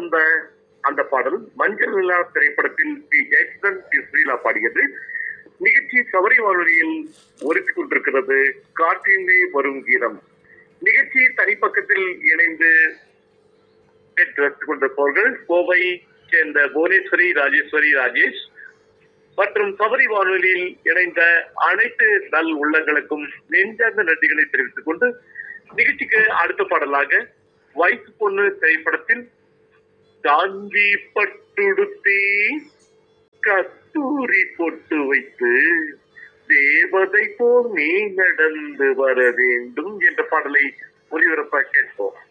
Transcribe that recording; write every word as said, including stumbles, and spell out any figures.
வந்த அந்த பாடல் மஞ்சள் நிலா திரைப்படத்தில் பி ஜெயச்சந்திரன் பி ஸ்ரீலா பாடியது. நிகழ்ச்சி சபரி வானொலியில் ஒலித்து கொண்டிருக்கிறது காற்றிலே வரும் கீதம். நிகழ்ச்சி தனிப்பக்கத்தில் இணைந்து கொண்டிருப்பவர்கள் கோவை சேர்ந்த புவனேஸ்வரி, ராஜேஸ்வரி, ராஜேஷ் மற்றும் சபரி வானொலியில் இணைந்த அனைத்து நல் உள்ளங்களுக்கும் நெஞ்சார்ந்த நன்றிகளை தெரிவித்துக் கொண்டு நிகழ்ச்சிக்கு அடுத்த பாடலாக வயசு பொண்ணு திரைப்படத்தில் காந்தி பட்டுடுத்தி கஸ்தூரி பொட்டு வைத்து தேவதை போல் நீ நடந்து வர வேண்டும் என்ற பாடலை ஒளிபரப்ப கேட்போம்.